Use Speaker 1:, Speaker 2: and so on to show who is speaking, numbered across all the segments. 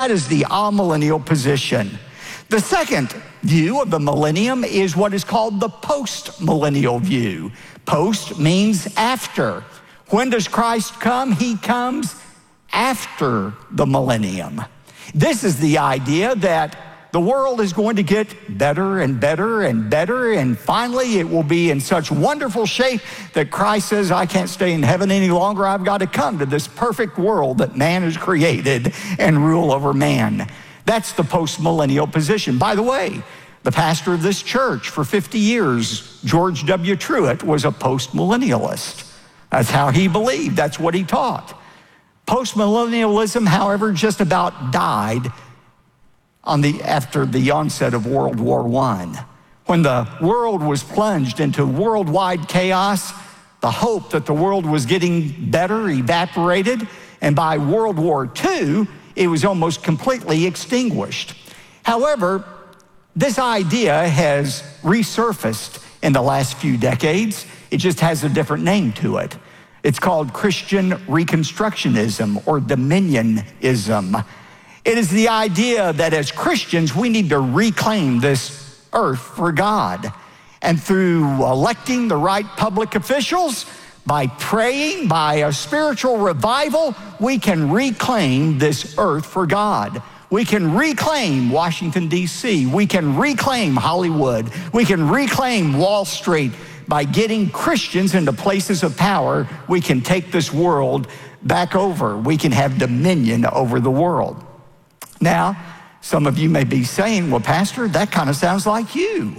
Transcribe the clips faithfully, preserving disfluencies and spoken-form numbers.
Speaker 1: That is the amillennial position. The second view of the millennium is what is called the post-millennial view. Post means after. When does Christ come? He comes after the millennium. This is the idea that the world is going to get better and better and better, and finally it will be in such wonderful shape that Christ says, I can't stay in heaven any longer. I've got to come to this perfect world that man has created and rule over man. That's the post-millennial position. By the way, the pastor of this church for fifty years, George W. Truett, was a post-millennialist. That's how he believed. That's what he taught. Post-millennialism, however, just about died on the, after the onset of World War One. When the world was plunged into worldwide chaos, the hope that the world was getting better evaporated, and by World War Two, it was almost completely extinguished. However, this idea has resurfaced in the last few decades. It just has a different name to it. It's called Christian Reconstructionism or Dominionism. It is the idea that as Christians, we need to reclaim this earth for God. And through electing the right public officials, by praying, by a spiritual revival, we can reclaim this earth for God. We can reclaim Washington, D C We can reclaim Hollywood. We can reclaim Wall Street. By getting Christians into places of power, we can take this world back over. We can have dominion over the world. Now, some of you may be saying, well, Pastor, that kind of sounds like you.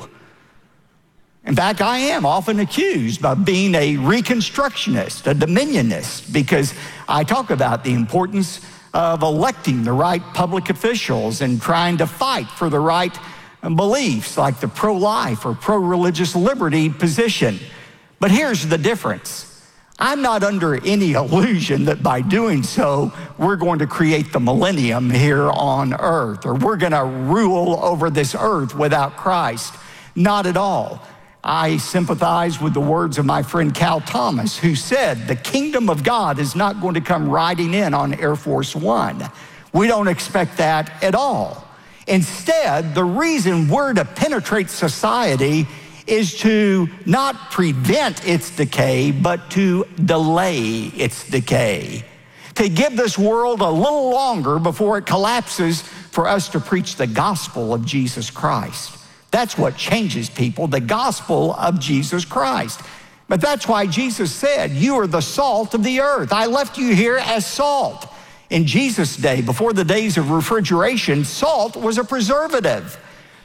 Speaker 1: In fact, I am often accused of being a reconstructionist, a dominionist, because I talk about the importance of electing the right public officials and trying to fight for the right beliefs, like the pro-life or pro-religious liberty position. But here's the difference. I'm not under any illusion that by doing so, we're going to create the millennium here on earth, or we're going to rule over this earth without Christ. Not at all. I sympathize with the words of my friend Cal Thomas, who said, the kingdom of God is not going to come riding in on Air Force One. We don't expect that at all. Instead, the reason we're to penetrate society is to not prevent its decay, but to delay its decay. To give this world a little longer before it collapses for us to preach the gospel of Jesus Christ. That's what changes people, the gospel of Jesus Christ. But that's why Jesus said, you are the salt of the earth. I left you here as salt. In Jesus' day, before the days of refrigeration, salt was a preservative.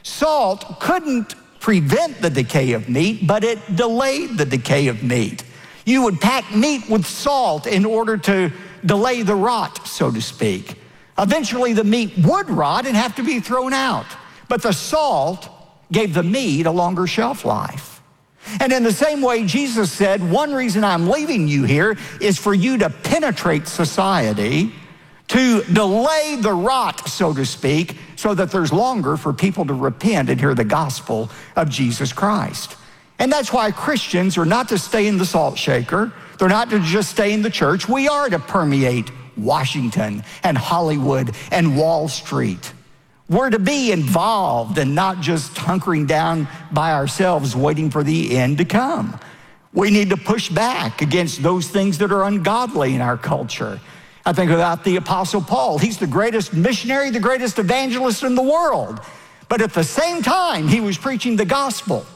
Speaker 1: Salt couldn't prevent the decay of meat, but it delayed the decay of meat. You would pack meat with salt in order to delay the rot, so to speak. Eventually, the meat would rot and have to be thrown out. But the salt gave the meat a longer shelf life. And in the same way, Jesus said, one reason I'm leaving you here is for you to penetrate society, to delay the rot, so to speak, so that there's longer for people to repent and hear the gospel of Jesus Christ. And that's why Christians are not to stay in the salt shaker. They're not to just stay in the church. We are to permeate Washington and Hollywood and Wall Street. We're to be involved and not just hunkering down by ourselves waiting for the end to come. We need to push back against those things that are ungodly in our culture. I think about the Apostle Paul. He's the greatest missionary, the greatest evangelist in the world. But at the same time, he was preaching the gospel.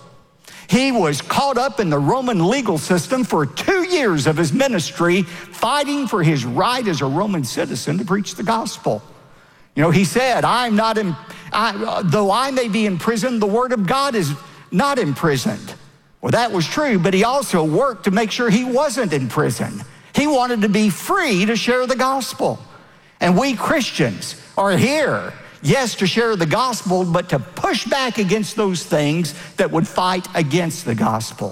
Speaker 1: He was caught up in the Roman legal system for two years of his ministry, fighting for his right as a Roman citizen to preach the gospel. You know, he said, I'm not in, I, though I may be imprisoned, the word of God is not imprisoned. Well, that was true, but he also worked to make sure he wasn't in prison. He wanted to be free to share the gospel. And we Christians are here, yes, to share the gospel, but to push back against those things that would fight against the gospel.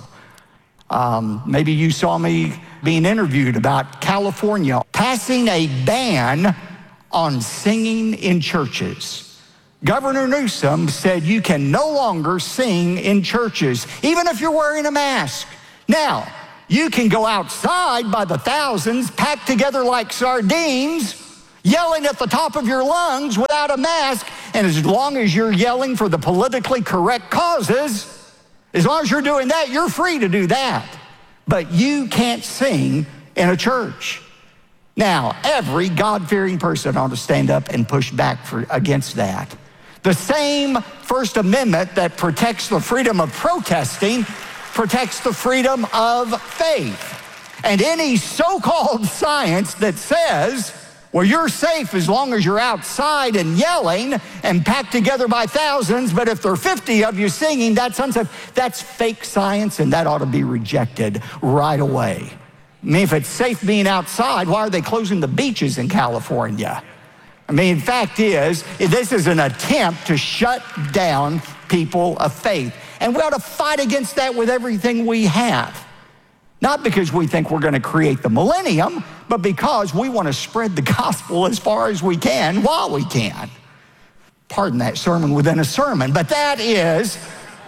Speaker 1: Um, maybe you saw me being interviewed about California passing a ban on singing in churches. Governor Newsom said you can no longer sing in churches, even if you're wearing a mask. Now, you can go outside by the thousands, packed together like sardines. yelling at the top of your lungs without a mask. And as long as you're yelling for the politically correct causes, as long as you're doing that, you're free to do that. But you can't sing in a church. Now, every God-fearing person ought to stand up and push back for, against that. The same First Amendment that protects the freedom of protesting protects the freedom of faith. And any so-called science that says, well, you're safe as long as you're outside and yelling and packed together by thousands, but if there are fifty of you singing, that's unsafe. That's fake science, and that ought to be rejected right away. I mean, if it's safe being outside, why are they closing the beaches in California? I mean, the fact is, this is an attempt to shut down people of faith. And we ought to fight against that with everything we have. Not because we think we're going to create the millennium, but because we want to spread the gospel as far as we can while we can. Pardon that sermon within a sermon, but that is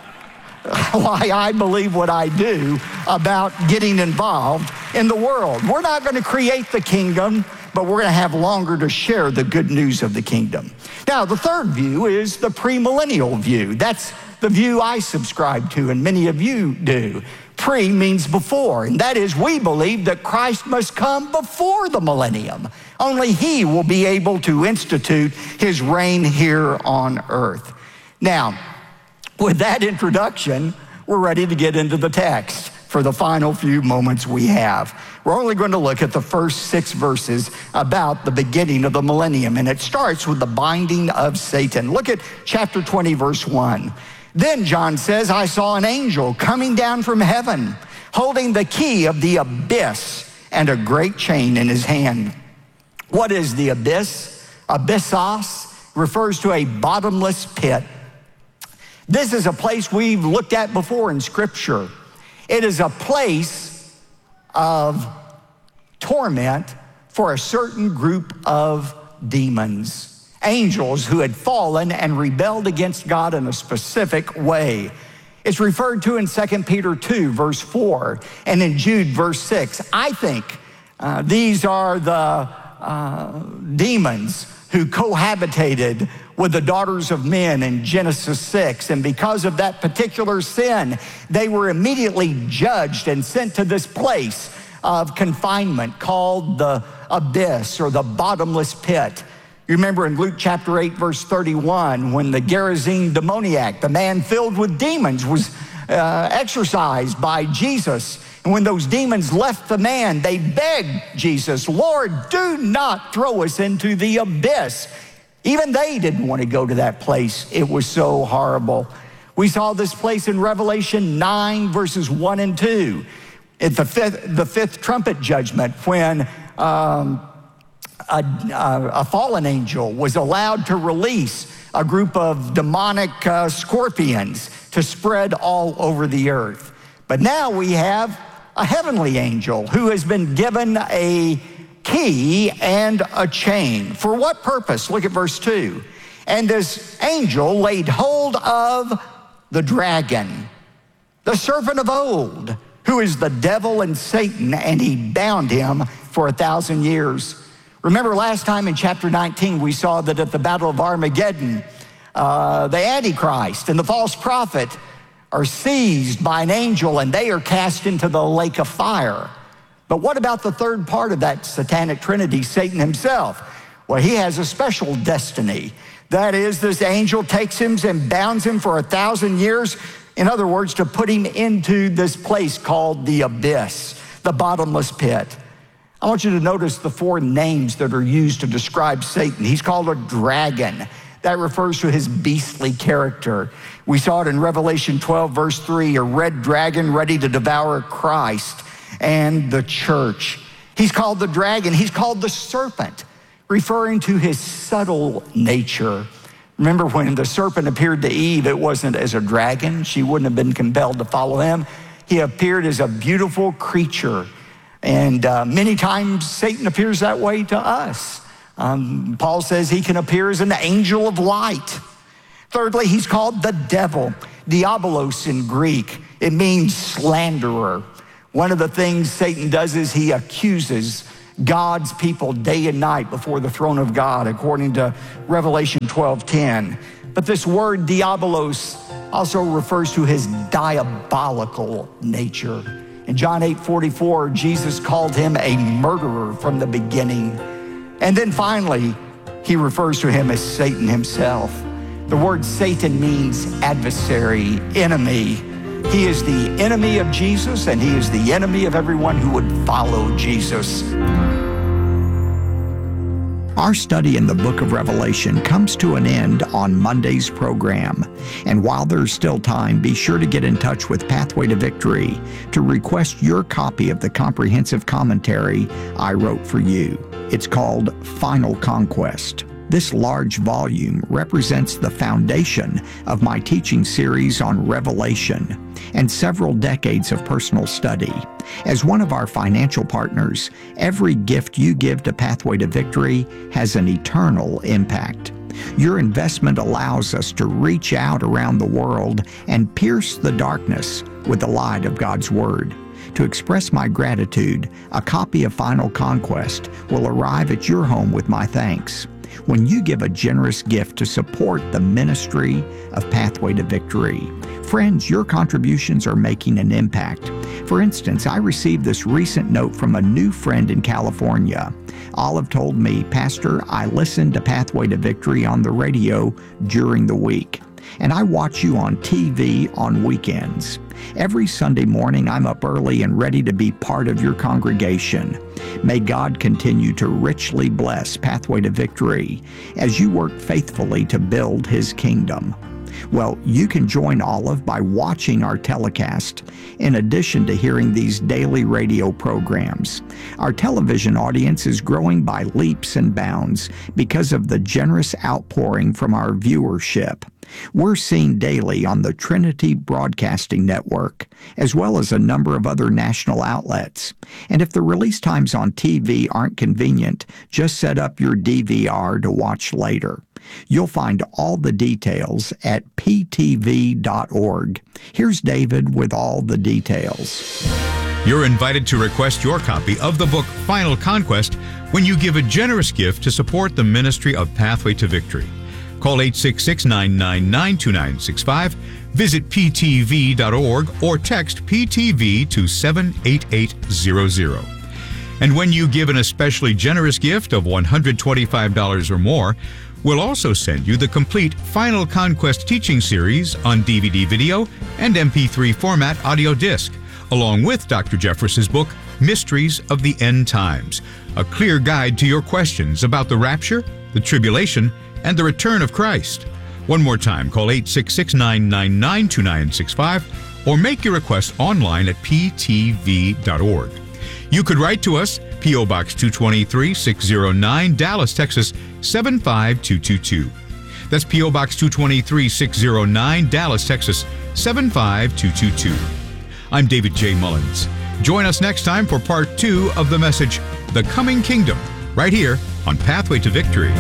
Speaker 1: why I believe what I do about getting involved in the world. We're not going to create the kingdom, but we're going to have longer to share the good news of the kingdom. Now, the third view is the premillennial view. That's the view I subscribe to, and many of you do. Pre means before, and that is we believe that Christ must come before the millennium. Only he will be able to institute his reign here on earth. Now, with that introduction, we're ready to get into the text for the final few moments we have. We're only going to look at the first six verses about the beginning of the millennium, and it starts with the binding of Satan. Look at chapter twenty, verse one. Then John says, I saw an angel coming down from heaven, holding the key of the abyss and a great chain in his hand. What is the abyss? Abyssos refers to a bottomless pit. This is a place we've looked at before in Scripture. It is a place of torment for a certain group of demons. Angels who had fallen and rebelled against God in a specific way. It's referred to in Second Peter two, verse four, and in Jude, verse six. I think uh, these are the uh, demons who cohabitated with the daughters of men in Genesis six. And because of that particular sin, they were immediately judged and sent to this place of confinement called the abyss or the bottomless pit. You remember in Luke chapter eight, verse thirty-one, when the Gerasene demoniac, the man filled with demons, was uh, exorcised by Jesus. And when those demons left the man, they begged Jesus, Lord, do not throw us into the abyss. Even they didn't want to go to that place. It was so horrible. We saw this place in Revelation nine, verses one and two. At the fifth, the fifth trumpet judgment, when um, A, a fallen angel was allowed to release a group of demonic uh, scorpions to spread all over the earth. But now we have a heavenly angel who has been given a key and a chain. For what purpose? Look at verse two. And this angel laid hold of the dragon, the serpent of old, who is the devil and Satan, and he bound him for a thousand years. Remember last time in chapter nineteen, we saw that at the Battle of Armageddon, uh, the Antichrist and the false prophet are seized by an angel and they are cast into the lake of fire. But what about the third part of that satanic trinity, Satan himself? Well, he has a special destiny. That is, this angel takes him and bounds him for a thousand years. In other words, to put him into this place called the abyss, the bottomless pit. I want you to notice the four names that are used to describe Satan. He's called a dragon. That refers to his beastly character. We saw it in Revelation twelve, verse three, a red dragon ready to devour Christ and the church. He's called the dragon. He's called the serpent, referring to his subtle nature. Remember when the serpent appeared to Eve, it wasn't as a dragon. She wouldn't have been compelled to follow him. He appeared as a beautiful creature. And uh, many times Satan appears that way to us. Um, Paul says he can appear as an angel of light. Thirdly, he's called the devil, diabolos in Greek. It means slanderer. One of the things Satan does is he accuses God's people day and night before the throne of God, according to Revelation twelve ten. But this word diabolos also refers to his diabolical nature. In John eight forty-four, Jesus called him a murderer from the beginning. And then finally, he refers to him as Satan himself. The word Satan means adversary, enemy. He is the enemy of Jesus, and he is the enemy of everyone who would follow Jesus. Our study in the book of Revelation comes to an end on Monday's program. And while there's still time, be sure to get in touch with Pathway to Victory to request your copy of the comprehensive commentary I wrote for you. It's called Final Conquest. This large volume represents the foundation of my teaching series on Revelation and several decades of personal study. As one of our financial partners, every gift you give to Pathway to Victory has an eternal impact. Your investment allows us to reach out around the world and pierce the darkness with the light of God's Word. To express my gratitude, a copy of Final Conquest will arrive at your home with my thanks. When you give a generous gift to support the ministry of Pathway to Victory, friends, your contributions are making an impact. For instance, I received this recent note from a new friend in California. Olive told me, "Pastor, I listen to Pathway to Victory on the radio during the week, and I watch you on T V on weekends. Every Sunday morning, I'm up early and ready to be part of your congregation. May God continue to richly bless Pathway to Victory as you work faithfully to build His kingdom." Well, you can join Olive by watching our telecast, in addition to hearing these daily radio programs. Our television audience is growing by leaps and bounds because of the generous outpouring from our viewership. We're seen daily on the Trinity Broadcasting Network, as well as a number of other national outlets. And if the release times on T V aren't convenient, just set up your D V R to watch later. You'll find all the details at p t v dot org. Here's David with all the details.
Speaker 2: You're invited to request your copy of the book Final Conquest when you give a generous gift to support the ministry of Pathway to Victory. Call eight six six, nine nine nine, two nine six five, visit p t v dot org, or text P T V to seven eight eight zero zero. And when you give an especially generous gift of one hundred twenty-five dollars or more, we'll also send you the complete Final Conquest teaching series on D V D video and M P three format audio disc, along with Doctor Jeffress's book, Mysteries of the End Times, a clear guide to your questions about the rapture, the tribulation, and the return of Christ. One more time, call eight six six, nine nine nine, two nine six five or make your request online at p t v dot org. You could write to us, P O. Box two twenty-three, six oh nine, Dallas, Texas, seven five two two two. That's P O. Box two twenty-three, six oh nine, Dallas, Texas, seven five two two two. I'm David J. Mullins. Join us next time for part two of the message, The Coming Kingdom, right here on Pathway to Victory.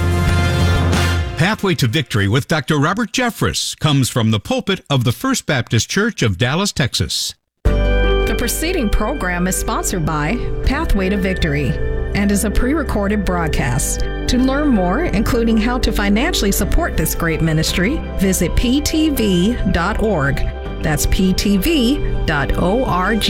Speaker 2: Pathway to Victory with Doctor Robert Jeffress comes from the pulpit of the First Baptist Church of Dallas, Texas.
Speaker 3: The preceding program is sponsored by Pathway to Victory and is a pre-recorded broadcast. To learn more, including how to financially support this great ministry, visit p t v dot org. That's p t v dot org.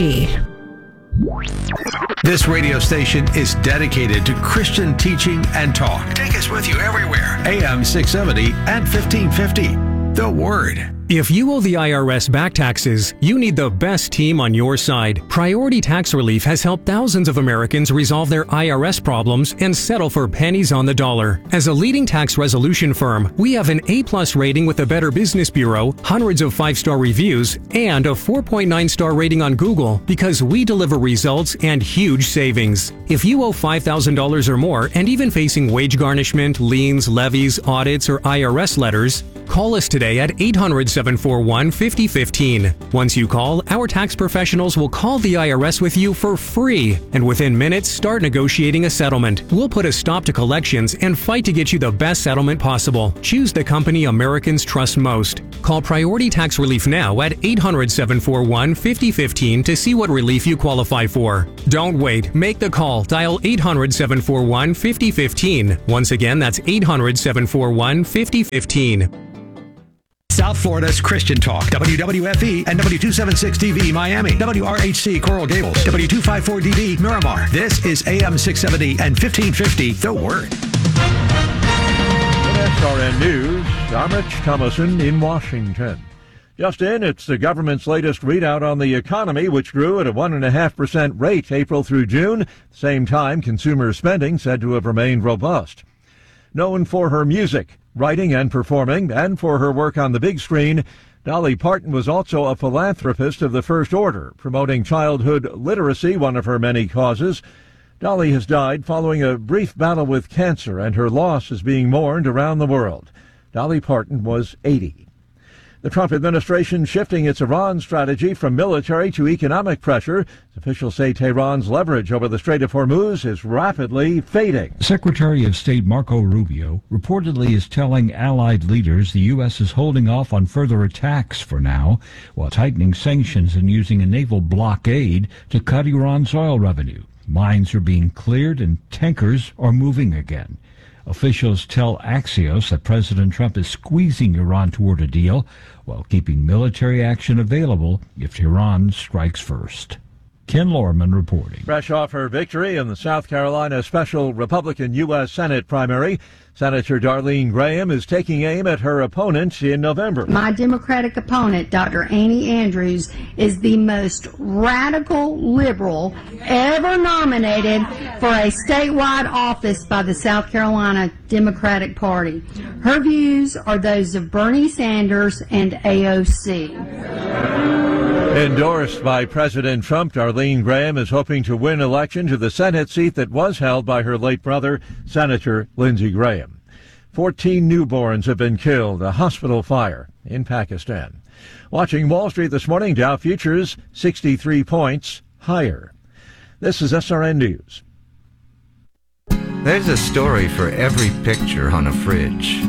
Speaker 4: This radio station is dedicated to Christian teaching and talk. Take us with you everywhere. A M six seventy and fifteen fifty. The Word.
Speaker 5: If you owe the I R S back taxes, you need the best team on your side. Priority Tax Relief has helped thousands of Americans resolve their I R S problems and settle for pennies on the dollar. As a leading tax resolution firm, we have an A-plus rating with the Better Business Bureau, hundreds of five-star reviews, and a four point nine star rating on Google because we deliver results and huge savings. If you owe five thousand dollars or more and even facing wage garnishment, liens, levies, audits, or I R S letters, Call us today at eight hundred, seven four one, five zero one five. Once you call, our tax professionals will call the I R S with you for free, and within minutes start negotiating a settlement. We'll put a stop to collections and fight to get you the best settlement possible. Choose the company Americans trust most. Call Priority Tax Relief now at eight hundred, seven four one, five zero one five to see what relief you qualify for. Don't wait. Make the call. Dial eight hundred, seven four one, five zero one five. Once again, that's eight hundred, seven four one, five zero one five.
Speaker 4: South Florida's Christian Talk, W W F E and W two seventy-six D V Miami, W R H C Coral Gables, W two fifty-four D V Miramar. This is A M six seventy and fifteen fifty, The Word.
Speaker 6: S R N News, I'm Rich Thomason in Washington. Just in, it's the government's latest readout on the economy, which grew at a one point five percent rate April through June. At the same time, consumer spending said to have remained robust. Known for her music, writing and performing, and for her work on the big screen, Dolly Parton was also a philanthropist of the first order, promoting childhood literacy, one of her many causes. Dolly has died following a brief battle with cancer, and her loss is being mourned around the world. Dolly Parton was eighty. The Trump administration shifting its Iran strategy from military to economic pressure. Officials say Tehran's leverage over the Strait of Hormuz is rapidly fading.
Speaker 7: Secretary of State Marco Rubio reportedly is telling allied leaders the U S is holding off on further attacks for now, while tightening sanctions and using a naval blockade to cut Iran's oil revenue. Mines are being cleared and tankers are moving again. Officials tell Axios that President Trump is squeezing Iran toward a deal while keeping military action available if Tehran strikes first. Ken Lorman reporting.
Speaker 6: Fresh off her victory in the South Carolina special Republican U S Senate primary, Senator Darlene Graham is taking aim at her opponent in November.
Speaker 8: My Democratic opponent, Doctor Annie Andrews, is the most radical liberal ever nominated for a statewide office by the South Carolina Democratic Party. Her views are those of Bernie Sanders and A O C.
Speaker 6: Endorsed by President Trump, Darlene Graham is hoping to win election to the Senate seat that was held by her late brother, Senator Lindsey Graham. Fourteen newborns have been killed, a hospital fire in Pakistan. Watching Wall Street this morning, Dow futures sixty-three points higher. This is S R N News.
Speaker 9: There's a story for every picture on a fridge.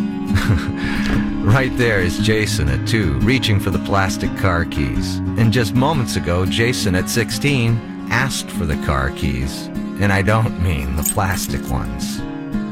Speaker 9: Right there is Jason at two, reaching for the plastic car keys. And just moments ago, Jason at sixteen asked for the car keys. And I don't mean the plastic ones.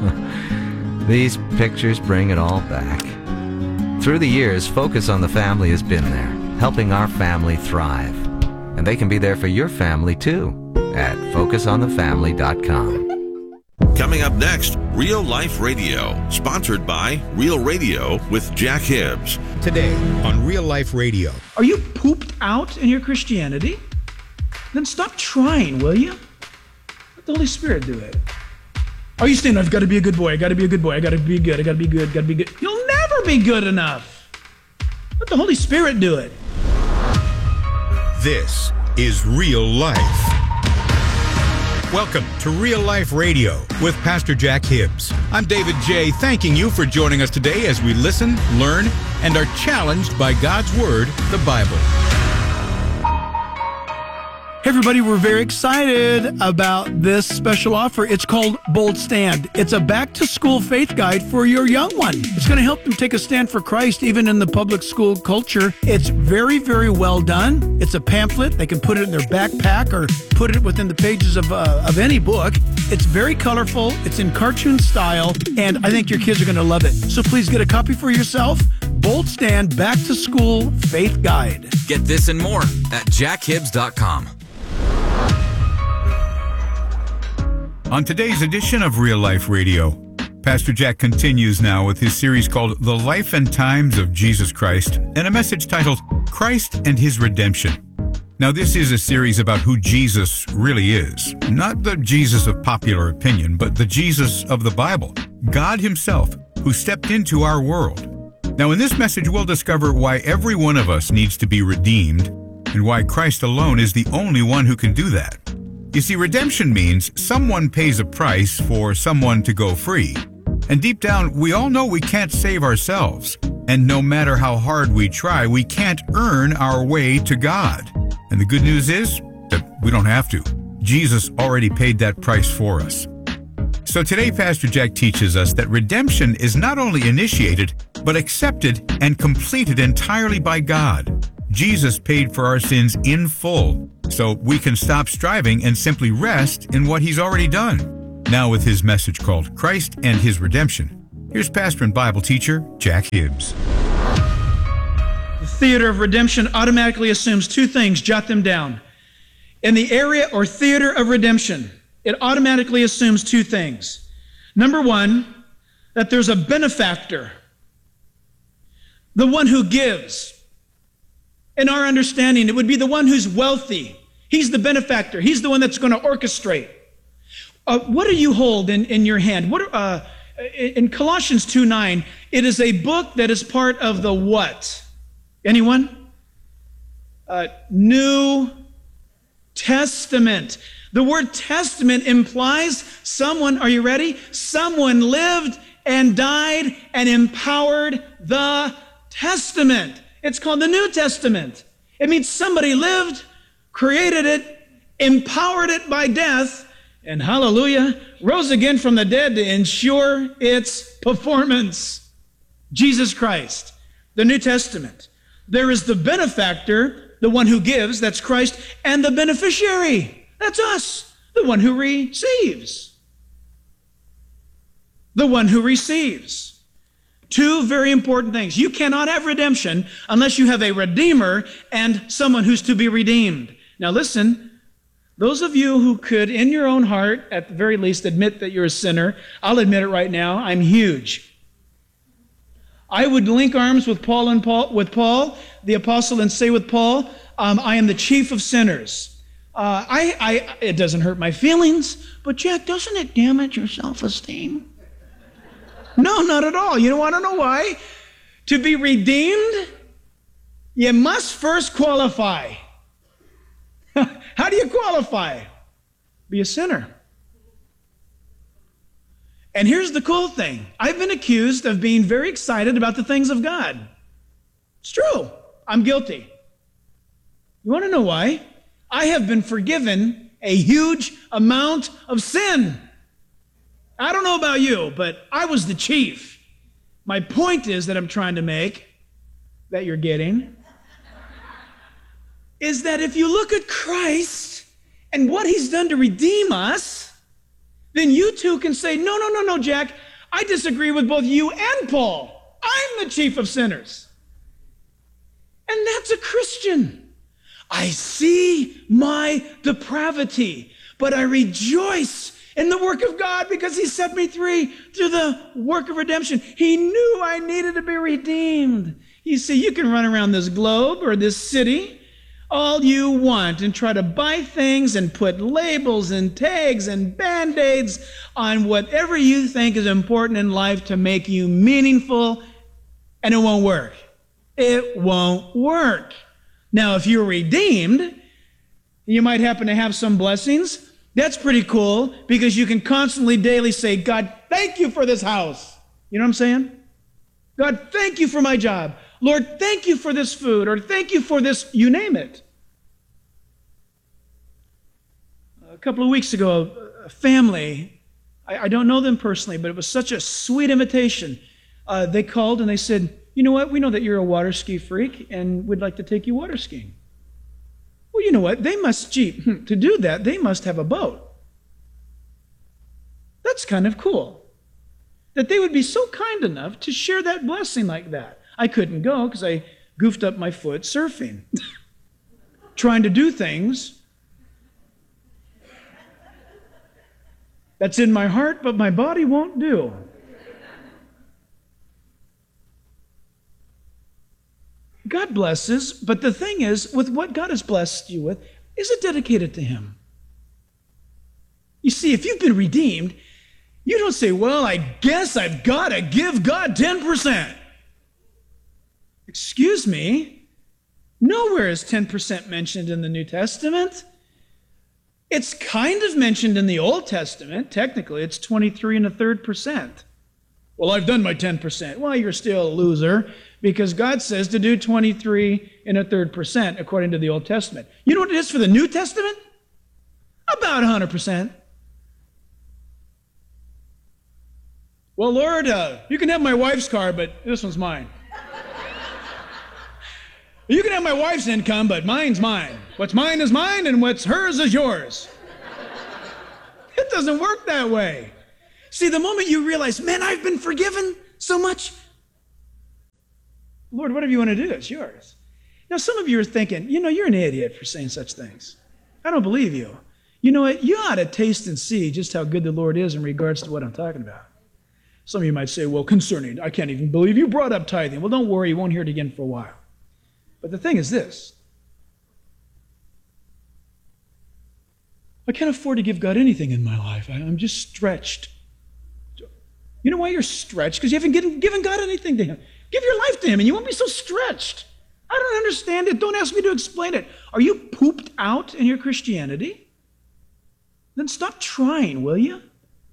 Speaker 9: These pictures bring it all back. Through the years, Focus on the Family has been there, helping our family thrive. And they can be there for your family, too, at focus on the family dot com.
Speaker 10: Coming up next, Real Life Radio, sponsored by Real Radio with Jack Hibbs.
Speaker 2: Today on Real Life Radio.
Speaker 11: Are you pooped out in your Christianity? Then stop trying, will you? Let the Holy Spirit do it. Are you saying, I've got to be a good boy, I got to be a good boy, I got to be good, I got to be good, got to be good. You'll never be good enough. Let the Holy Spirit do it.
Speaker 2: This is Real Life. Welcome to Real Life Radio with Pastor Jack Hibbs. I'm David J., thanking you for joining us today as we listen, learn, and are challenged by God's Word, the Bible.
Speaker 11: Hey everybody, we're very excited about this special offer. It's called Bold Stand. It's a back-to-school faith guide for your young one. It's going to help them take a stand for Christ even in the public school culture. It's very, very well done. It's a pamphlet. They can put it in their backpack or put it within the pages of, uh, of any book. It's very colorful. It's in cartoon style, and I think your kids are going to love it. So please get a copy for yourself. Bold Stand Back-to-School Faith Guide.
Speaker 12: Get this and more at jack hibbs dot com.
Speaker 2: On today's edition of Real Life Radio, Pastor Jack continues now with his series called The Life and Times of Jesus Christ, and a message titled Christ and His Redemption. Now, this is a series about who Jesus really is. Not the Jesus of popular opinion, but the Jesus of the Bible, God Himself, who stepped into our world. Now, in this message, we'll discover why every one of us needs to be redeemed, and why Christ alone is the only one who can do that. You see, redemption means someone pays a price for someone to go free. And deep down, we all know we can't save ourselves. And no matter how hard we try, we can't earn our way to God. And the good news is that we don't have to. Jesus already paid that price for us. So today, Pastor Jack teaches us that redemption is not only initiated, but accepted and completed entirely by God. Jesus paid for our sins in full, so we can stop striving and simply rest in what He's already done. Now with his message called Christ and His Redemption, here's pastor and Bible teacher Jack Hibbs.
Speaker 11: The theater of redemption automatically assumes two things. Jot them down. In the area or theater of redemption, it automatically assumes two things. Number one, that there's a benefactor, the one who gives. In our understanding, it would be the one who's wealthy. He's the benefactor. He's the one that's going to orchestrate. Uh, what do you hold in, in your hand? What uh, in Colossians two nine, it is a book that is part of the what? Anyone? Uh, New Testament. The word testament implies someone, are you ready? Someone lived and died and empowered the testament. It's called the New Testament. It means somebody lived, created it, empowered it by death, and hallelujah, rose again from the dead to ensure its performance. Jesus Christ, the New Testament. There is the benefactor, the one who gives, that's Christ, and the beneficiary, that's us, the one who receives. The one who receives. Two very important things. You cannot have redemption unless you have a redeemer and someone who's to be redeemed. Now listen, those of you who could, in your own heart, at the very least, admit that you're a sinner, I'll admit it right now, I'm huge. I would link arms with Paul and Paul, with Paul, the apostle, and say with Paul, um, I am the chief of sinners. Uh, I, I, it doesn't hurt my feelings, but Jack, doesn't it damage your self-esteem? No, not at all. You don't want to know why? To be redeemed, you must first qualify. How do you qualify? Be a sinner. And here's the cool thing. I've been accused of being very excited about the things of God. It's true. I'm guilty. You want to know why? I have been forgiven a huge amount of sin. I don't know about you, but I was the chief. My point is that I'm trying to make, that you're getting, is that if you look at Christ and what He's done to redeem us, then you too can say, no, no, no, no, Jack, I disagree with both you and Paul. I'm the chief of sinners. And that's a Christian. I see my depravity, but I rejoice in the work of God because He set me free through the work of redemption. He knew I needed to be redeemed. You see, you can run around this globe or this city all you want and try to buy things and put labels and tags and band-aids on whatever you think is important in life to make you meaningful, and it won't work. It won't work. Now, if you're redeemed, you might happen to have some blessings. That's pretty cool because you can constantly, daily say, God, thank you for this house. You know what I'm saying? God, thank you for my job. Lord, thank you for this food, or thank you for this, you name it. A couple of weeks ago, a family, I, I don't know them personally, but it was such a sweet invitation. Uh, they called and they said, you know what, we know that you're a water ski freak and we'd like to take you water skiing. Well, you know what, they must, gee, to do that, they must have a boat. That's kind of cool. That they would be so kind enough to share that blessing like that. I couldn't go because I goofed up my foot surfing, trying to do things that's in my heart, but my body won't do. God blesses, but the thing is, with what God has blessed you with, is it dedicated to Him? You see, if you've been redeemed, you don't say, well, I guess I've got to give God ten percent. Excuse me, nowhere is ten percent mentioned in the New Testament. It's kind of mentioned in the Old Testament. Technically, it's twenty-three and a third percent. Well, I've done my ten percent. Well, you're still a loser because God says to do twenty-three and a third percent according to the Old Testament. You know what it is for the New Testament? About one hundred percent. Well, Lord, uh, you can have my wife's car, but this one's mine. You can have my wife's income, but mine's mine. What's mine is mine, and what's hers is yours. It doesn't work that way. See, the moment you realize, man, I've been forgiven so much. Lord, whatever you want to do, it's yours. Now, some of you are thinking, you know, you're an idiot for saying such things. I don't believe you. You know what? You ought to taste and see just how good the Lord is in regards to what I'm talking about. Some of you might say, well, concerning, I can't even believe you brought up tithing. Well, don't worry, you won't hear it again for a while. But the thing is this. I can't afford to give God anything in my life. I, I'm just stretched. You know why you're stretched? Because you haven't given, given God anything to Him. Give your life to Him and you won't be so stretched. I don't understand it. Don't ask me to explain it. Are you pooped out in your Christianity? Then stop trying, will you?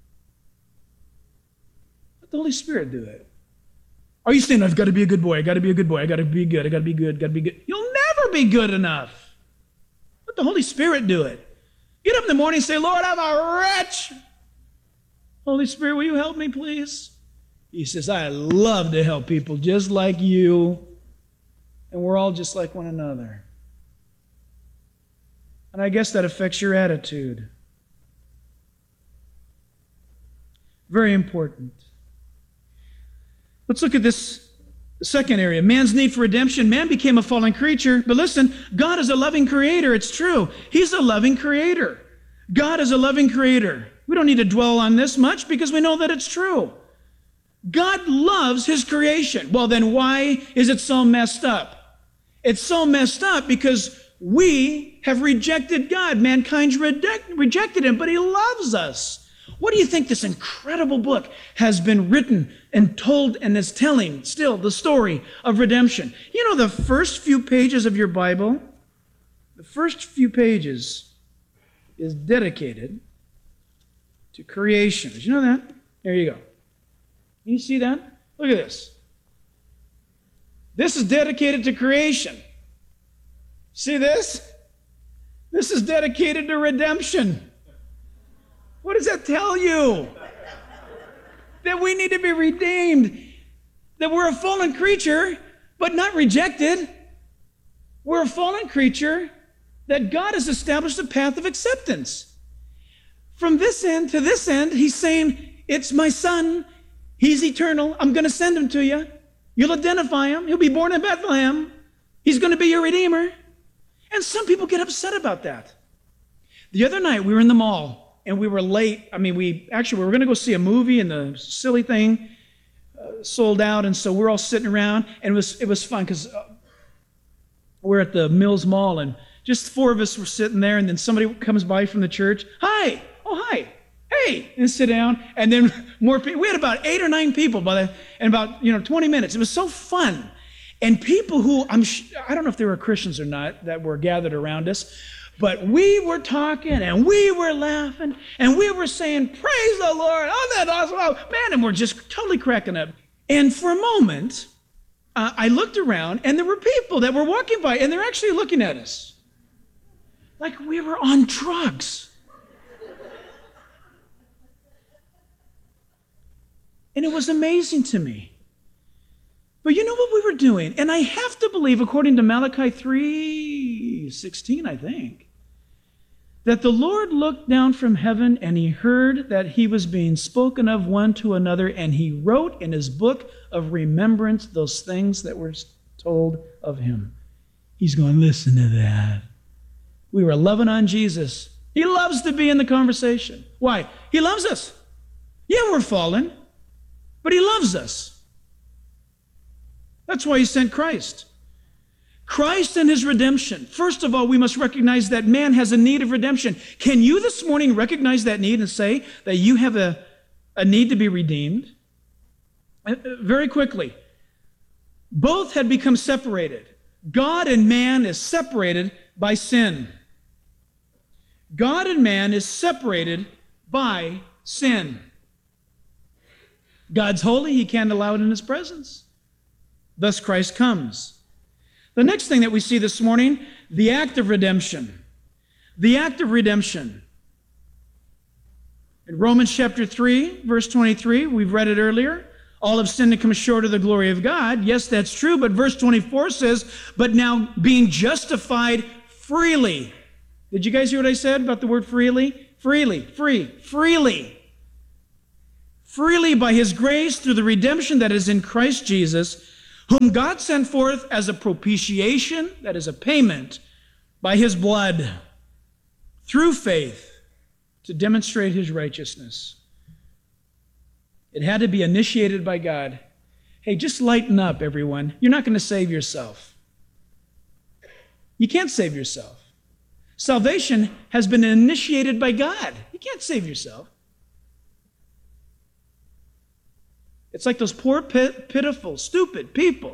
Speaker 11: Let the Holy Spirit do it. Are you saying, I've got to be a good boy, I've got to be a good boy, I've got to be good, I've got to be good, got to be good. You'll never be good enough. Let the Holy Spirit do it. Get up in the morning and say, Lord, I'm a wretch. Holy Spirit, will you help me, please? He says, I love to help people just like you, and we're all just like one another. And I guess that affects your attitude. Very important. Let's look at this second area. Man's need for redemption. Man became a fallen creature. But listen, God is a loving creator. It's true. He's a loving creator. God is a loving creator. We don't need to dwell on this much because we know that it's true. God loves His creation. Well, then why is it so messed up? It's so messed up because we have rejected God. Mankind's reject, rejected Him, but He loves us. What do you think this incredible book has been written and told and is telling still the story of redemption? You know, the first few pages of your Bible, the first few pages is dedicated to creation. Did you know that? There you go. Can you see that? Look at this. This is dedicated to creation. See this? This is dedicated to redemption. What does that tell you? That we need to be redeemed. That we're a fallen creature, but not rejected. We're a fallen creature that God has established a path of acceptance. From this end to this end, He's saying, it's my Son. He's eternal. I'm going to send Him to you. You'll identify Him. He'll be born in Bethlehem. He's going to be your Redeemer. And some people get upset about that. The other night, we were in the mall. And we were late. I mean, we actually we were going to go see a movie, and the silly thing uh, sold out. And so we're all sitting around, and it was it was fun because uh, we're at the Mills Mall, and just four of us were sitting there. And then somebody comes by from the church. Hi, oh hi, hey, and sit down. And then more people. We had about eight or nine people by the in about you know twenty minutes. It was so fun, and people who I'm sh- I don't know if they were Christians or not that were gathered around us. But we were talking, and we were laughing, and we were saying, praise the Lord, oh, that's awesome, oh, man, and we're just totally cracking up. And for a moment, uh, I looked around, and there were people that were walking by, and they're actually looking at us like we were on drugs. And it was amazing to me. But you know what we were doing? And I have to believe, according to Malachi three sixteen, I think, that the Lord looked down from heaven and He heard that He was being spoken of one to another, and He wrote in His book of remembrance those things that were told of Him. He's going, listen to that. We were loving on Jesus. He loves to be in the conversation. Why? He loves us. Yeah, we're fallen, but He loves us. That's why He sent Christ. Christ and His redemption. First of all, we must recognize that man has a need of redemption. Can you this morning recognize that need and say that you have a, a need to be redeemed? Very quickly. Both had become separated. God and man is separated by sin. God and man is separated by sin. God's holy, he can't allow it in his presence. Thus Christ comes. The next thing that we see this morning, the act of redemption. The act of redemption. In Romans chapter three, verse twenty-three, we've read it earlier. All have sinned and come short of the glory of God. Yes, that's true, but verse twenty-four says, but now being justified freely. Did you guys hear what I said about the word freely? Freely, free, freely. Freely by his grace through the redemption that is in Christ Jesus, whom God sent forth as a propitiation, that is a payment, by his blood, through faith, to demonstrate his righteousness. It had to be initiated by God. Hey, just lighten up, everyone. You're not going to save yourself. You can't save yourself. Salvation has been initiated by God. You can't save yourself. It's like those poor, pitiful, stupid people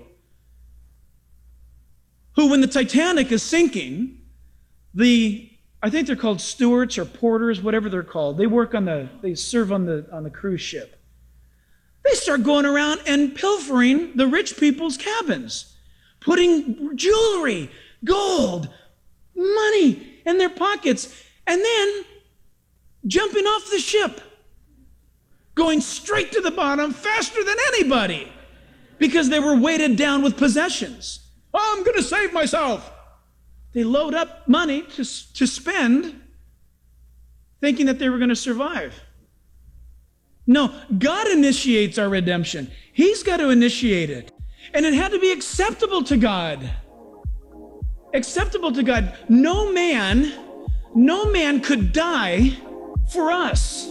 Speaker 11: who, when the Titanic is sinking, the, I think they're called stewards or porters, whatever they're called. They work on the, they serve on the, on the cruise ship. They start going around and pilfering the rich people's cabins, putting jewelry, gold, money in their pockets, and then jumping off the ship, going straight to the bottom faster than anybody because they were weighted down with possessions. Oh, I'm going to save myself. They load up money to, to spend thinking that they were going to survive. No, God initiates our redemption. He's got to initiate it. And it had to be acceptable to God. Acceptable to God. No man, no man could die for us.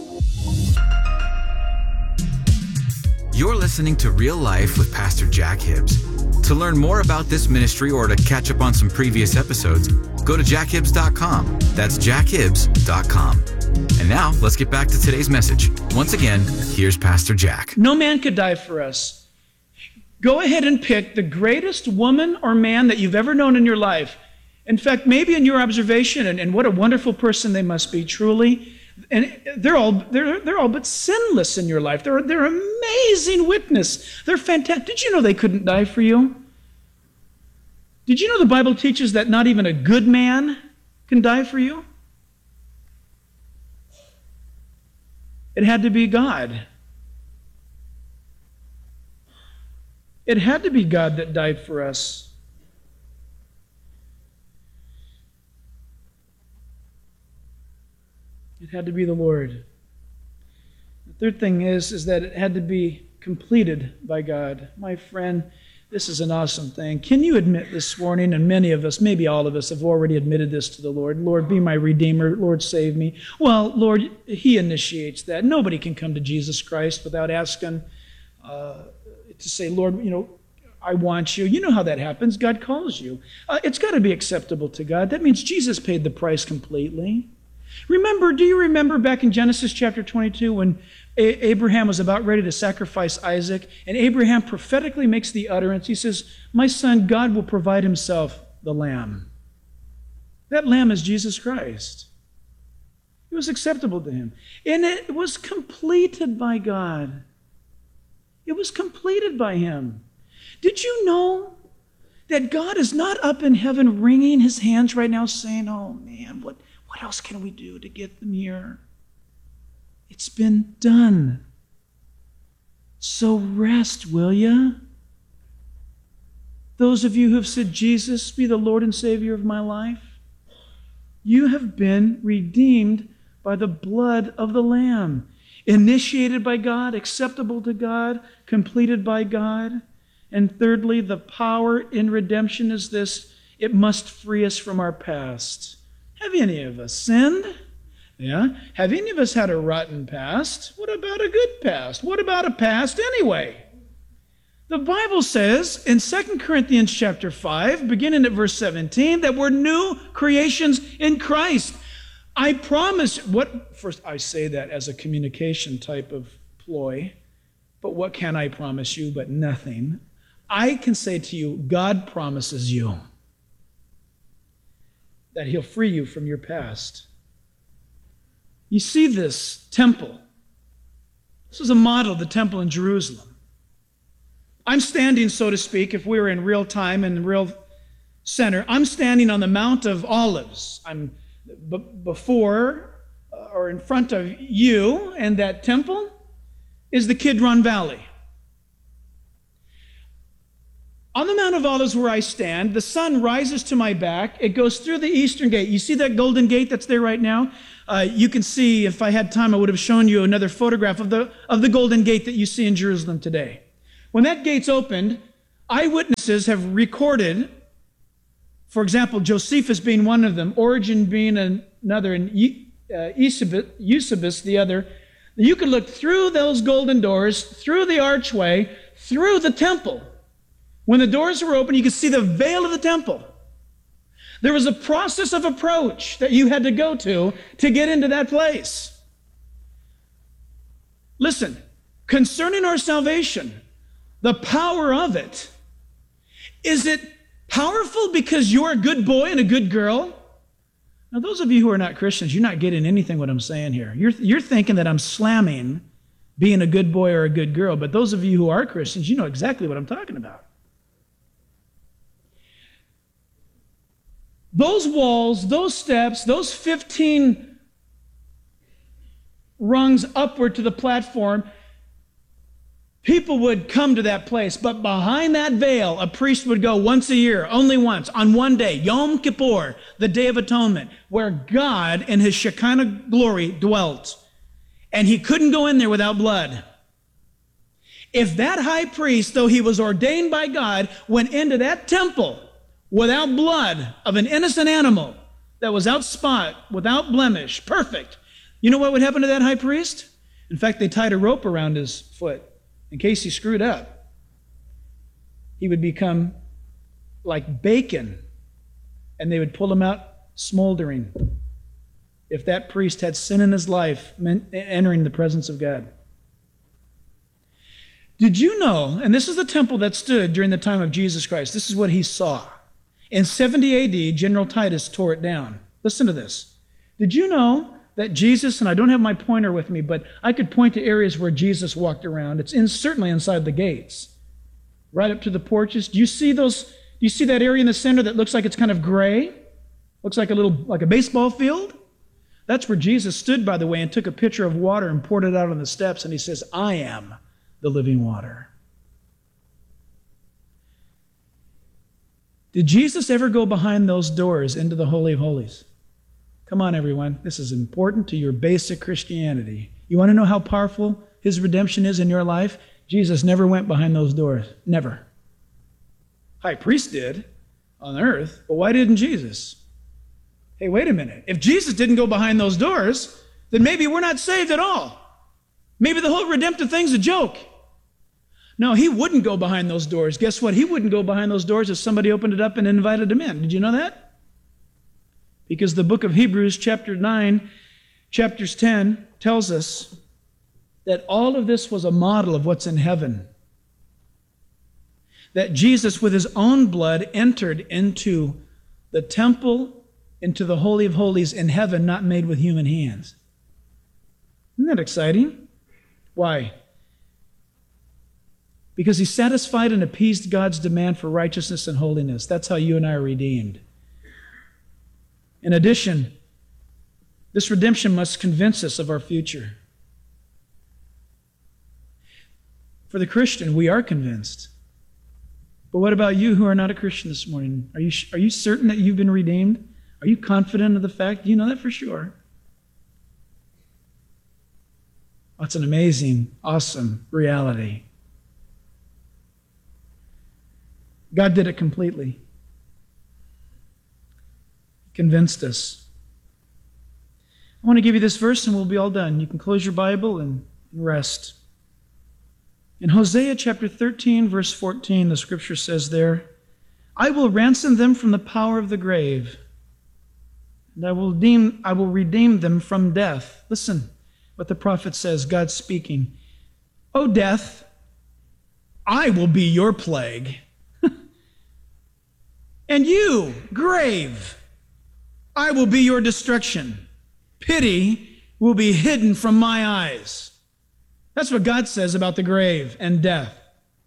Speaker 12: You're listening to Real Life with Pastor Jack Hibbs. To learn more about this ministry or to catch up on some previous episodes, go to jack hibbs dot com. That's jack hibbs dot com. And now, let's get back to today's message. Once again, here's Pastor Jack.
Speaker 11: No man could die for us. Go ahead and pick the greatest woman or man that you've ever known in your life. In fact, maybe in your observation, and, and what a wonderful person they must be, truly. And they're all they're they're all but sinless in your life. They're they're amazing witness. They're fantastic. Did you know they couldn't die for you? Did you know the Bible teaches that not even a good man can die for you? It had to be God. It had to be God that died for us. It had to be the Lord. The third thing is, is that it had to be completed by God. My friend, this is an awesome thing. Can you admit this morning, and many of us, maybe all of us, have already admitted this to the Lord. Lord, be my Redeemer. Lord, save me. Well, Lord, he initiates that. Nobody can come to Jesus Christ without asking uh, to say, Lord, you know, I want you. You know how that happens. God calls you. Uh, it's got to be acceptable to God. That means Jesus paid the price completely. Remember, do you remember back in Genesis chapter twenty-two when A- Abraham was about ready to sacrifice Isaac, and Abraham prophetically makes the utterance. He says, my son, God will provide himself the lamb. That lamb is Jesus Christ. It was acceptable to him. And it was completed by God. It was completed by him. Did you know that God is not up in heaven wringing his hands right now saying, oh man, what What else can we do to get them here? It's been done. So rest, will ya? Those of you who have said, Jesus, be the Lord and Savior of my life, you have been redeemed by the blood of the Lamb, initiated by God, acceptable to God, completed by God. And thirdly, the power in redemption is this: it must free us from our past. Have any of us sinned? Yeah. Have any of us had a rotten past? What about a good past? What about a past anyway? The Bible says in Second Corinthians chapter five, beginning at verse seventeen, that we're new creations in Christ. I promise, what, first I say that as a communication type of ploy, but what can I promise you but nothing? I can say to you, God promises you that he'll free you from your past. You see this temple. This was a model of the temple in Jerusalem. I'm standing, so to speak, if we were in real time in the real center, I'm standing on the Mount of Olives. I'm b- before uh, or in front of you, and that temple is the Kidron Valley. On the Mount of Olives where I stand, the sun rises to my back. It goes through the eastern gate. You see that golden gate that's there right now? Uh, you can see, if I had time, I would have shown you another photograph of the, of the golden gate that you see in Jerusalem today. When that gate's opened, eyewitnesses have recorded, for example, Josephus being one of them, Origen being another, and uh, Eusebius the other. You could look through those golden doors, through the archway, through the temple. When the doors were open, you could see the veil of the temple. There was a process of approach that you had to go to to get into that place. Listen, concerning our salvation, the power of it, is it powerful because you're a good boy and a good girl? Now, those of you who are not Christians, you're not getting anything what I'm saying here. You're, you're thinking that I'm slamming being a good boy or a good girl, but those of you who are Christians, you know exactly what I'm talking about. Those walls, those steps, those fifteen rungs upward to the platform, people would come to that place. But behind that veil, a priest would go once a year, only once, on one day, Yom Kippur, the Day of Atonement, where God in his Shekinah glory dwelt. And he couldn't go in there without blood. If that high priest, though he was ordained by God, went into that temple without blood of an innocent animal that was without spot, without blemish, perfect, you know what would happen to that high priest? In fact, they tied a rope around his foot in case he screwed up. He would become like bacon, and they would pull him out smoldering if that priest had sin in his life, entering the presence of God. Did you know, and this is the temple that stood during the time of Jesus Christ, this is what he saw. In seventy A D, General Titus tore it down. Listen to this. Did you know that Jesus, and I don't have my pointer with me, but I could point to areas where Jesus walked around. It's in, certainly inside the gates, right up to the porches. Do you see those? Do you see that area in the center that looks like it's kind of gray? Looks like a little, like a baseball field? That's where Jesus stood, by the way, and took a pitcher of water and poured it out on the steps, and he says, I am the living water. Did Jesus ever go behind those doors into the Holy of Holies? Come on, everyone. This is important to your basic Christianity. You want to know how powerful his redemption is in your life? Jesus never went behind those doors. Never. High priest did on earth, but why didn't Jesus? Hey, wait a minute. If Jesus didn't go behind those doors, then maybe we're not saved at all. Maybe the whole redemptive thing's a joke. No, he wouldn't go behind those doors. Guess what? He wouldn't go behind those doors if somebody opened it up and invited him in. Did you know that? Because the book of Hebrews, chapter nine, chapters ten, tells us that all of this was a model of what's in heaven. That Jesus, with his own blood, entered into the temple, into the Holy of Holies in heaven, not made with human hands. Isn't that exciting? Why? Because he satisfied and appeased God's demand for righteousness and holiness. That's how you and I are redeemed. In addition, this redemption must convince us of our future. For the Christian, we are convinced. But what about you who are not a Christian this morning? Are you, are you certain that you've been redeemed? Are you confident of the fact? Do you know that for sure? That's an amazing, awesome reality. God did it completely. He convinced us. I want to give you this verse and we'll be all done. You can close your Bible and rest. In Hosea chapter thirteen, verse fourteen, the scripture says there, I will ransom them from the power of the grave, and I will redeem, I will redeem them from death. Listen what the prophet says, God speaking. O death, I will be your plague. And you, grave, I will be your destruction. Pity will be hidden from my eyes. That's what God says about the grave and death.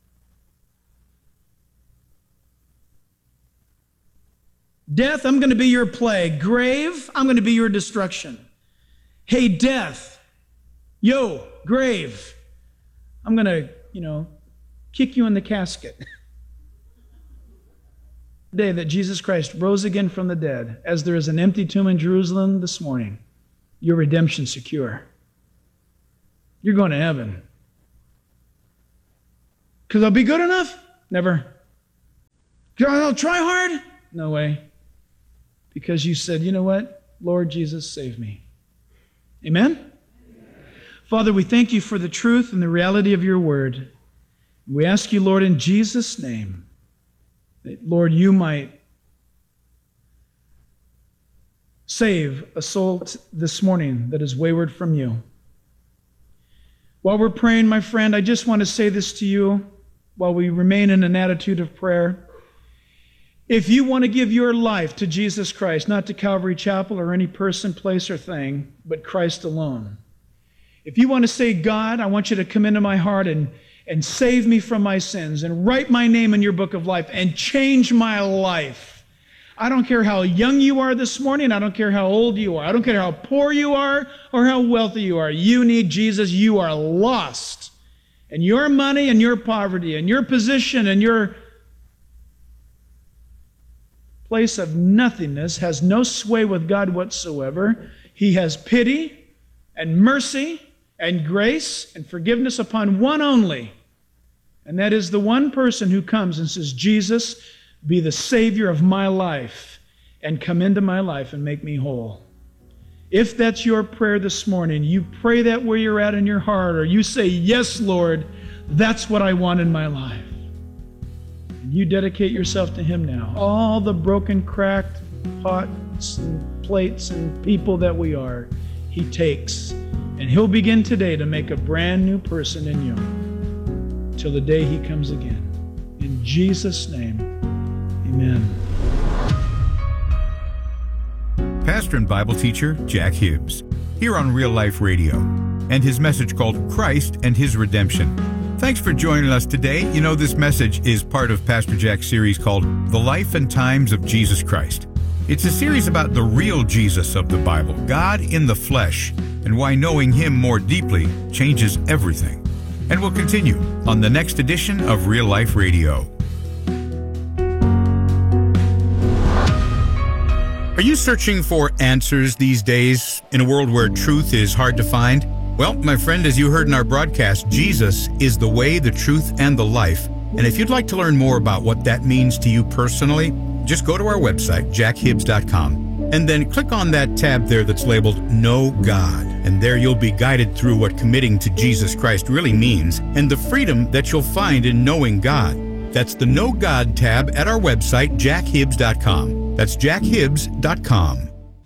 Speaker 11: Death, I'm going to be your plague. Grave, I'm going to be your destruction. Hey, death, yo, grave, I'm going to, you know, kick you in the casket. The day that Jesus Christ rose again from the dead, as there is an empty tomb in Jerusalem this morning, your redemption secure. You're going to heaven. Because I'll be good enough? Never. I'll try hard? No way. Because you said, you know what? Lord Jesus, save me. Amen? Amen? Father, we thank you for the truth and the reality of your word. We ask you, Lord, in Jesus' name, that, Lord, you might save a soul t- this morning that is wayward from you. While we're praying, my friend, I just want to say this to you while we remain in an attitude of prayer. If you want to give your life to Jesus Christ, not to Calvary Chapel or any person, place, or thing, but Christ alone. If you want to say, God, I want you to come into my heart and, and save me from my sins and write my name in your book of life and change my life. I don't care how young you are this morning. I don't care how old you are. I don't care how poor you are or how wealthy you are. You need Jesus. You are lost. And your money and your poverty and your position and your place of nothingness has no sway with God whatsoever. He has pity and mercy and grace and forgiveness upon one only. And that is the one person who comes and says, Jesus, be the Savior of my life and come into my life and make me whole. If that's your prayer this morning, you pray that where you're at in your heart, or you say, yes, Lord, that's what I want in my life. And you dedicate yourself to Him now. All the broken, cracked pots and plates and people that we are, He takes. And He'll begin today to make a brand new person in you till the day He comes again. In Jesus' name, amen.
Speaker 2: Pastor and Bible teacher Jack Hibbs, here on Real Life Radio, and his message called Christ and His Redemption. Thanks for joining us today. You know, this message is part of Pastor Jack's series called The Life and Times of Jesus Christ. It's a series about the real Jesus of the Bible, God in the flesh, and why knowing Him more deeply changes everything. And we'll continue on the next edition of Real Life Radio. Are you searching for answers these days in a world where truth is hard to find? Well, my friend, as you heard in our broadcast, Jesus is the way, the truth, and the life. And if you'd like to learn more about what that means to you personally, just go to our website, jack hibbs dot com, and then click on that tab there that's labeled Know God. And there you'll be guided through what committing to Jesus Christ really means and the freedom that you'll find in knowing God. That's the Know God tab at our website, jack hibbs dot com. That's jack hibbs dot com.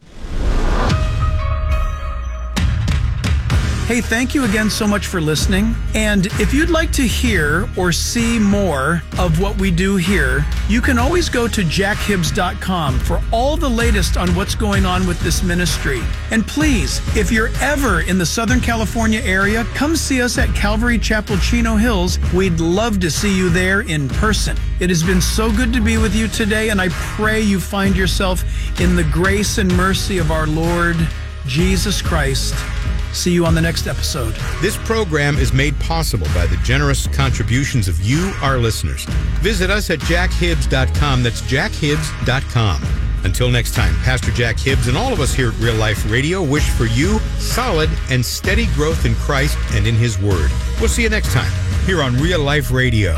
Speaker 11: Hey, thank you again so much for listening. And if you'd like to hear or see more of what we do here, you can always go to jack hibbs dot com for all the latest on what's going on with this ministry. And please, if you're ever in the Southern California area, come see us at Calvary Chapel, Chino Hills. We'd love to see you there in person. It has been so good to be with you today, and I pray you find yourself in the grace and mercy of our Lord Jesus Christ. See you on the next episode.
Speaker 2: This program is made possible by the generous contributions of you, our listeners. Visit us at jack hibbs dot com. That's jack hibbs dot com. Until next time, Pastor Jack Hibbs and all of us here at Real Life Radio wish for you solid and steady growth in Christ and in His Word. We'll see you next time here on Real Life Radio.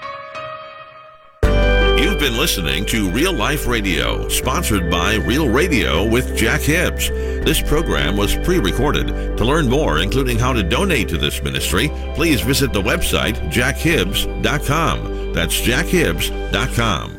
Speaker 10: You've been listening to Real Life Radio, sponsored by Real Radio with Jack Hibbs. This program was pre-recorded. To learn more, including how to donate to this ministry, please visit the website jack hibbs dot com. That's jack hibbs dot com.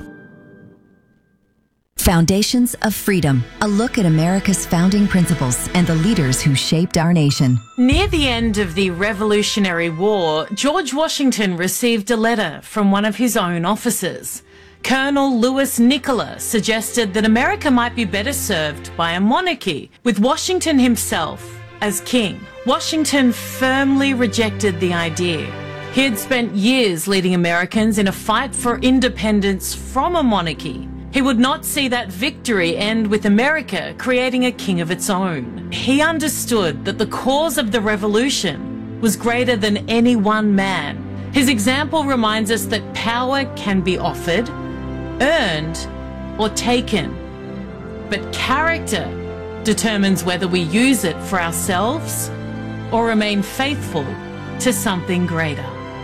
Speaker 13: Foundations of Freedom, a look at America's founding principles and the leaders who shaped our nation.
Speaker 14: Near the end of the Revolutionary War, George Washington received a letter from one of his own officers. Colonel Louis Nicola suggested that America might be better served by a monarchy, with Washington himself as king. Washington firmly rejected the idea. He had spent years leading Americans in a fight for independence from a monarchy. He would not see that victory end with America creating a king of its own. He understood that the cause of the revolution was greater than any one man. His example reminds us that power can be offered, earned, or taken. But character determines whether we use it for ourselves or remain faithful to something greater.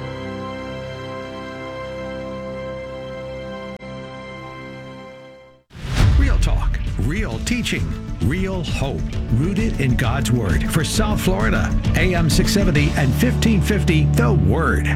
Speaker 4: Real talk, real teaching, real hope, rooted in God's Word. For South Florida, A M six seventy and fifteen fifty, The Word.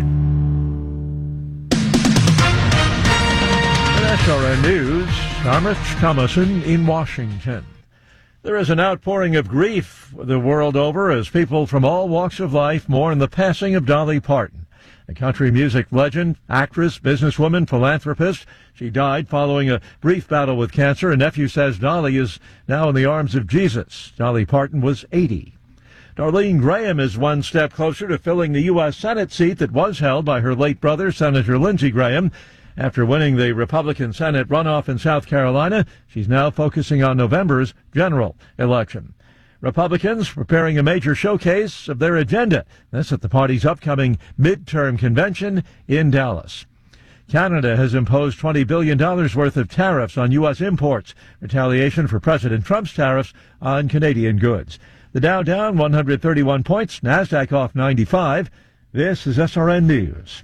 Speaker 6: S R N News, I'm Rich Thomason in Washington. There is an outpouring of grief the world over as people from all walks of life mourn the passing of Dolly Parton, a country music legend, actress, businesswoman, philanthropist. She died following a brief battle with cancer. A nephew says Dolly is now in the arms of Jesus. Dolly Parton was eighty. Darlene Graham is one step closer to filling the U S Senate seat that was held by her late brother, Senator Lindsey Graham. After winning the Republican Senate runoff in South Carolina, she's now focusing on November's general election. Republicans preparing a major showcase of their agenda. That's at the party's upcoming midterm convention in Dallas. Canada has imposed twenty billion dollars worth of tariffs on U S imports, retaliation for President Trump's tariffs on Canadian goods. The Dow down one hundred thirty-one points, NASDAQ off ninety-five. This is S R N News.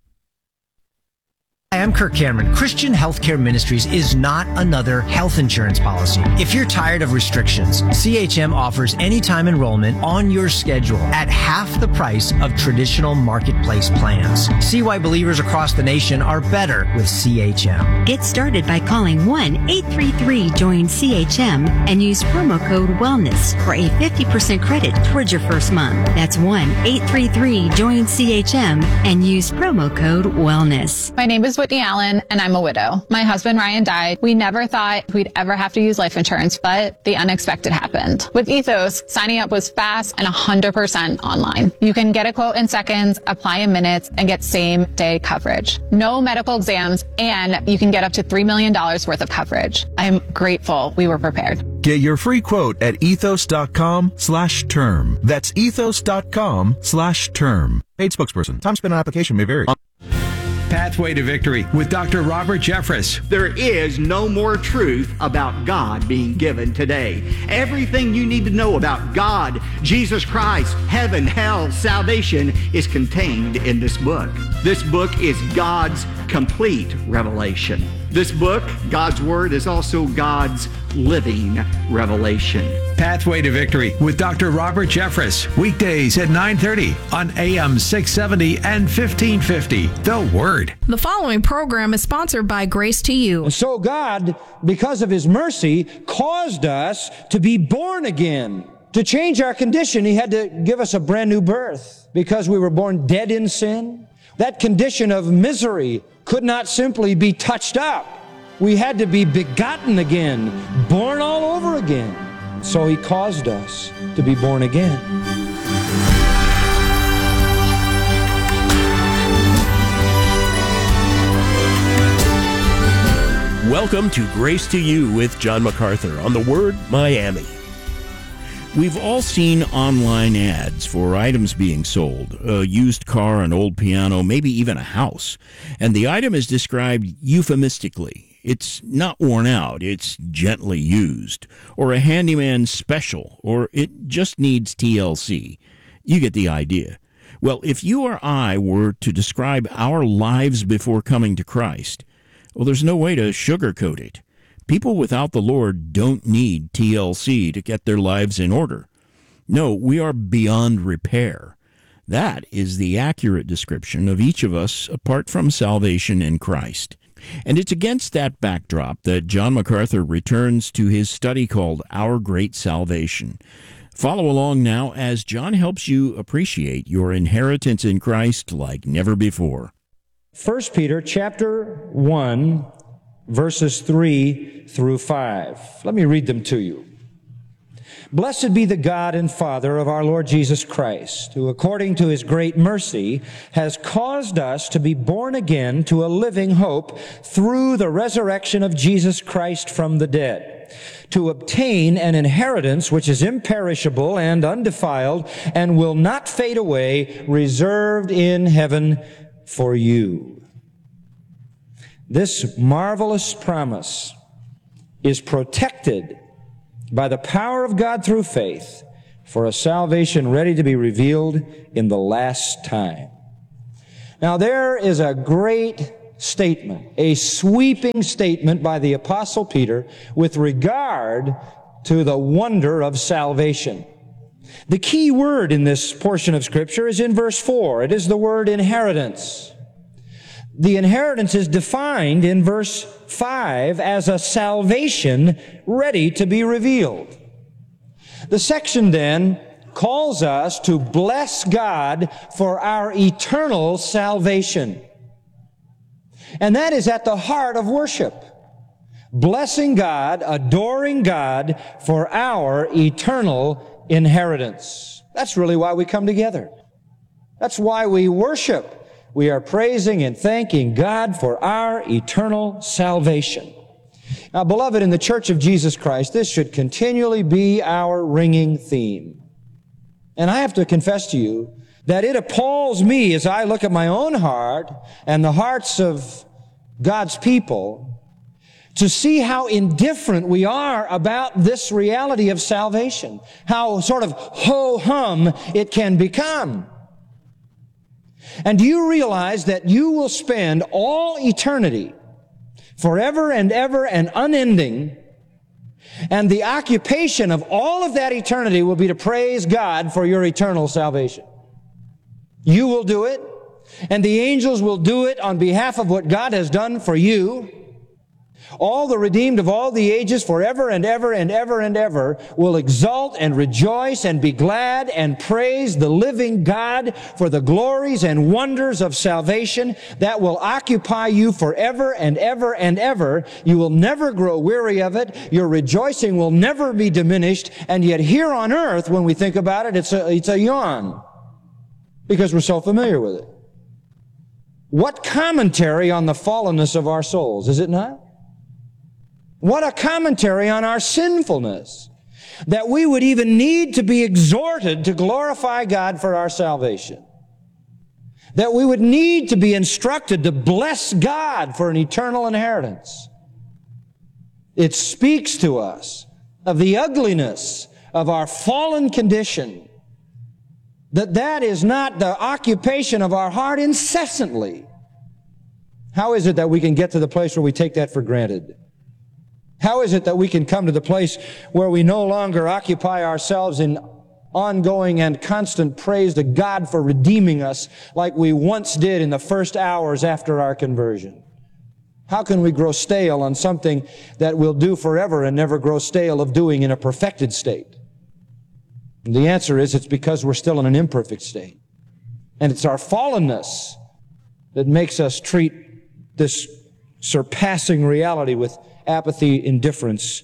Speaker 15: Hi, I'm Kirk Cameron. Christian Healthcare Ministries is not another health insurance policy. If you're tired of restrictions, C H M offers anytime enrollment on your schedule at half the price of traditional marketplace plans. See why believers across the nation are better with C H M.
Speaker 16: Get started by calling one eight three three join C H M and use promo code WELLNESS for a fifty percent credit towards your first month. That's one eight three three join C H M and use promo code WELLNESS.
Speaker 17: My name is Whitney Allen, and I'm a widow. My husband, Ryan, died. We never thought we'd ever have to use life insurance, but the unexpected happened. With Ethos, signing up was fast and one hundred percent online. You can get a quote in seconds, apply in minutes, and get same-day coverage. No medical exams, and you can get up to three million dollars worth of coverage. I'm grateful we were prepared.
Speaker 18: Get your free quote at ethos.com slash term. That's ethos.com slash term. Paid spokesperson. Time spent on application may vary.
Speaker 4: Pathway to Victory with Doctor Robert Jeffress.
Speaker 1: There is no more truth about God being given today. Everything you need to know about God, Jesus Christ, heaven, hell, salvation is contained in this book. This book is God's complete revelation. This book, God's Word, is also God's living revelation.
Speaker 4: Pathway to Victory with Doctor Robert Jeffress. Weekdays at nine thirty on A M six seventy and fifteen fifty. The Word.
Speaker 3: The following program is sponsored by Grace to You.
Speaker 19: So God, because of His mercy, caused us to be born again. To change our condition, He had to give us a brand new birth because we were born dead in sin. That condition of misery could not simply be touched up. We had to be begotten again, born all over again. So He caused us to be born again.
Speaker 20: Welcome to Grace to You with John MacArthur on The Word Miami. We've all seen online ads for items being sold, a used car, an old piano, maybe even a house. And the item is described euphemistically. It's not worn out, it's gently used, or a handyman special, or it just needs T L C. You get the idea. Well, if you or I were to describe our lives before coming to Christ, well, there's no way to sugarcoat it. People without the Lord don't need T L C to get their lives in order. No, we are beyond repair. That is the accurate description of each of us apart from salvation in Christ. And it's against that backdrop that John MacArthur returns to his study called Our Great Salvation. Follow along now as John helps you appreciate your inheritance in Christ like never before.
Speaker 19: First Peter chapter one, verses three through five. Let me read them to you. Blessed be the God and Father of our Lord Jesus Christ, who according to his great mercy has caused us to be born again to a living hope through the resurrection of Jesus Christ from the dead, to obtain an inheritance which is imperishable and undefiled and will not fade away, reserved in heaven for you. This marvelous promise is protected by the power of God through faith for a salvation ready to be revealed in the last time. Now there is a great statement, a sweeping statement by the Apostle Peter with regard to the wonder of salvation. The key word in this portion of Scripture is in verse four. It is the word inheritance. The inheritance is defined in verse five as a salvation ready to be revealed. The section then calls us to bless God for our eternal salvation. And that is at the heart of worship. Blessing God, adoring God for our eternal inheritance. That's really why we come together. That's why we worship. We are praising and thanking God for our eternal salvation. Now, beloved, in the Church of Jesus Christ, this should continually be our ringing theme. And I have to confess to you that it appalls me as I look at my own heart and the hearts of God's people to see how indifferent we are about this reality of salvation, how sort of ho-hum it can become. And do you realize that you will spend all eternity, forever and ever and unending, and the occupation of all of that eternity will be to praise God for your eternal salvation? You will do it, and the angels will do it on behalf of what God has done for you. All the redeemed of all the ages forever and ever and ever and ever will exult and rejoice and be glad and praise the living God for the glories and wonders of salvation that will occupy you forever and ever and ever. You will never grow weary of it. Your rejoicing will never be diminished. And yet here on earth, when we think about it, it's a, it's a yawn because we're so familiar with it. What commentary on the fallenness of our souls, is it not? What a commentary on our sinfulness, that we would even need to be exhorted to glorify God for our salvation. That we would need to be instructed to bless God for an eternal inheritance. It speaks to us of the ugliness of our fallen condition, that that is not the occupation of our heart incessantly. How is it that we can get to the place where we take that for granted? How is it that we can come to the place where we no longer occupy ourselves in ongoing and constant praise to God for redeeming us like we once did in the first hours after our conversion? How can we grow stale on something that we'll do forever and never grow stale of doing in a perfected state? And the answer is it's because we're still in an imperfect state. And it's our fallenness that makes us treat this surpassing reality with apathy, indifference.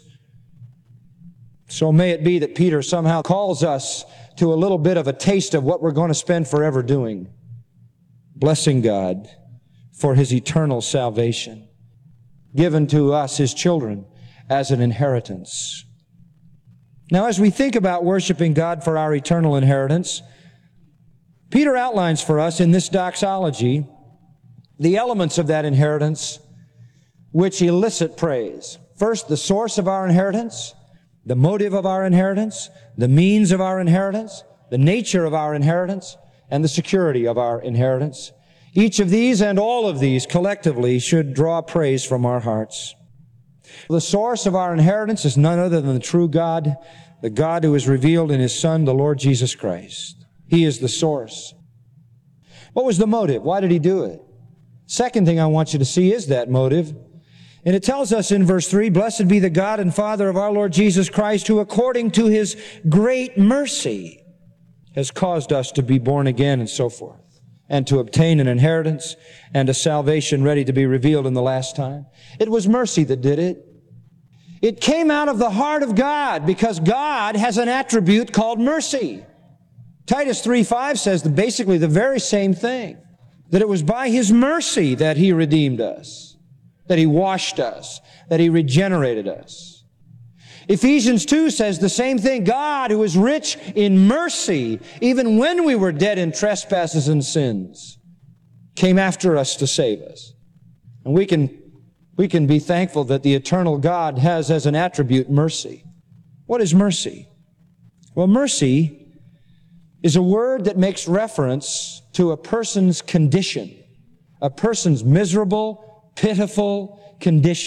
Speaker 19: So may it be that Peter somehow calls us to a little bit of a taste of what we're going to spend forever doing, blessing God for his eternal salvation, given to us, his children, as an inheritance. Now, as we think about worshiping God for our eternal inheritance, Peter outlines for us in this doxology the elements of that inheritance which elicit praise. First, the source of our inheritance, the motive of our inheritance, the means of our inheritance, the nature of our inheritance, and the security of our inheritance. Each of these and all of these collectively should draw praise from our hearts. The source of our inheritance is none other than the true God, the God who is revealed in his Son, the Lord Jesus Christ. He is the source. What was the motive? Why did he do it? Second thing I want you to see is that motive. And it tells us in verse three, blessed be the God and Father of our Lord Jesus Christ, who according to his great mercy has caused us to be born again, and so forth, and to obtain an inheritance and a salvation ready to be revealed in the last time. It was mercy that did it. It came out of the heart of God because God has an attribute called mercy. Titus three five says that basically the very same thing, that it was by His mercy that He redeemed us, that He washed us, that He regenerated us. Ephesians two says the same thing. God, who is rich in mercy, even when we were dead in trespasses and sins, came after us to save us. And we can, we can be thankful that the eternal God has as an attribute mercy. What is mercy? Well, mercy is a word that makes reference to a person's condition, a person's miserable, pitiful condition.